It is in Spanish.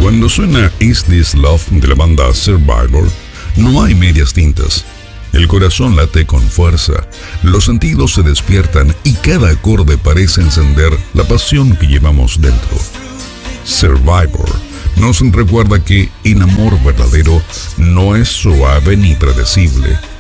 Cuando suena Is This Love de la banda Survivor, no hay medias tintas. El corazón late con fuerza, los sentidos se despiertan y cada acorde parece encender la pasión que llevamos dentro. Survivor nos recuerda que el amor verdadero no es suave ni predecible,